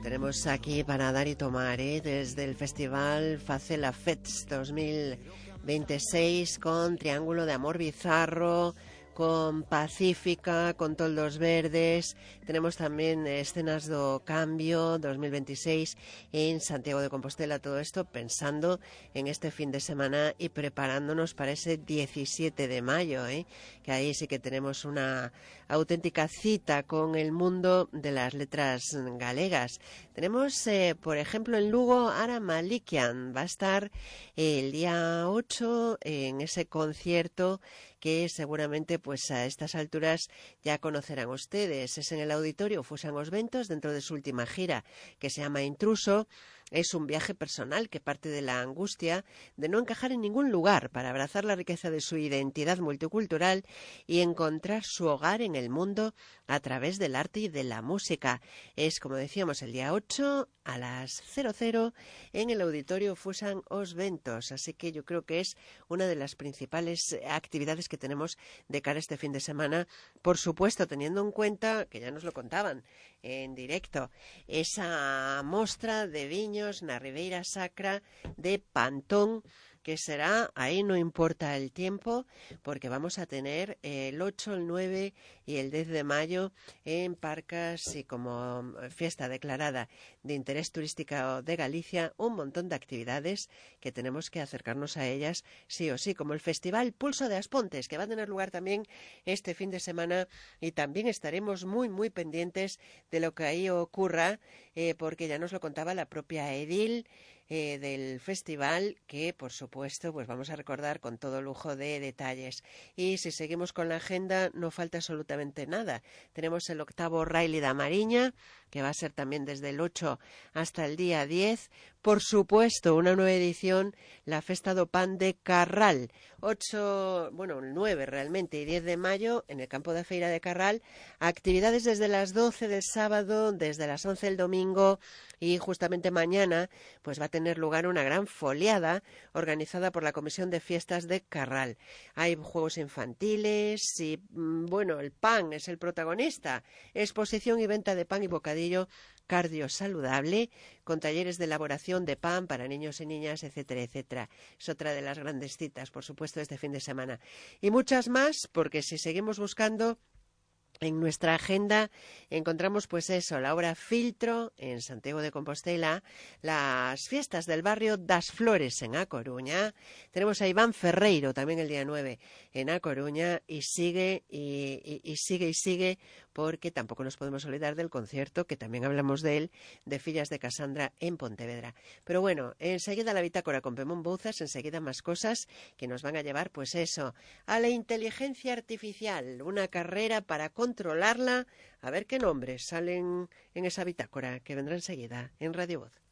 tenemos aquí para dar y tomar, desde el Festival Facela Fets 2026 con Triángulo de Amor Bizarro, con Pacífica, con Toldos Verdes. Tenemos también Escenas do Cambio 2026 en Santiago de Compostela. Todo esto pensando en este fin de semana y preparándonos para ese 17 de mayo, que ahí sí que tenemos una auténtica cita con el mundo de las letras galegas. Tenemos, por ejemplo, en Lugo, Ara Malikian. Va a estar el día 8 en ese concierto que seguramente pues a estas alturas ya conocerán ustedes. Es en el Auditorio Fusan os Ventos, dentro de su última gira, que se llama Intruso. Es un viaje personal que parte de la angustia de no encajar en ningún lugar para abrazar la riqueza de su identidad multicultural y encontrar su hogar en el mundo a través del arte y de la música. Es, como decíamos, el día 8 a las 00 en el Auditorio Fusan os Ventos. Así que yo creo que es una de las principales actividades que tenemos de cara a este fin de semana, por supuesto teniendo en cuenta, que ya nos lo contaban en directo, esa mostra de viños na Ribeira Sacra de Pantón, que será, ahí no importa el tiempo, porque vamos a tener el 8, el 9 y el 10 de mayo en Parcas, y como fiesta declarada de interés turístico de Galicia, un montón de actividades que tenemos que acercarnos a ellas sí o sí, como el Festival Pulso de Aspontes, que va a tener lugar también este fin de semana, y también estaremos muy, muy pendientes de lo que ahí ocurra, porque ya nos lo contaba la propia edil del festival, que por supuesto pues vamos a recordar con todo lujo de detalles. Y si seguimos con la agenda, no falta absolutamente nada. Tenemos el 8º Rally da Mariña, que va a ser también desde el 8 hasta el día 10. Por supuesto, una nueva edición, la Festa do Pan de Carral. El 9 realmente y 10 de mayo en el campo de Feira de Carral. Actividades desde las 12 del sábado, desde las 11 del domingo, y justamente mañana pues va a tener lugar una gran foliada organizada por la Comisión de Fiestas de Carral. Hay juegos infantiles y, el pan es el protagonista. Exposición y venta de pan y bocadillo cardio saludable, con talleres de elaboración de pan para niños y niñas, etcétera, etcétera. Es otra de las grandes citas, por supuesto, de este fin de semana. Y muchas más, porque si seguimos buscando en nuestra agenda encontramos pues eso, la obra Filtro en Santiago de Compostela, las fiestas del barrio das Flores en A Coruña, tenemos a Iván Ferreiro también el día 9 en A Coruña, y sigue y sigue, porque tampoco nos podemos olvidar del concierto, que también hablamos de él, de Fillas de Casandra en Pontevedra. Pero bueno, enseguida la bitácora con Pemón Bouzas, enseguida más cosas que nos van a llevar pues eso, a la inteligencia artificial, una carrera para controlarla, a ver qué nombres salen en esa bitácora que vendrá enseguida en Radio Voz.